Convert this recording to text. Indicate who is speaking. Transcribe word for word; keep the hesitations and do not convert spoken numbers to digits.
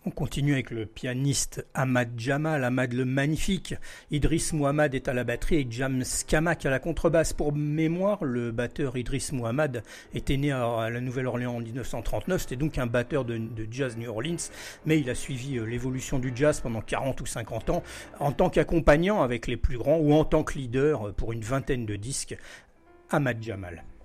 Speaker 1: On continue avec le pianiste Ahmad Jamal, Ahmad le Magnifique. Idriss Muhammad est à la batterie et James Kamak à la contrebasse. Pour mémoire, le batteur Idriss Muhammad était né à la Nouvelle-Orléans en dix-neuf cent trente-neuf. C'était donc un batteur de, de jazz New Orleans, mais il a suivi l'évolution du jazz pendant quarante ou cinquante ans en tant qu'accompagnant avec les plus grands ou en tant que leader pour une vingtaine de disques. Ahmad Jamal.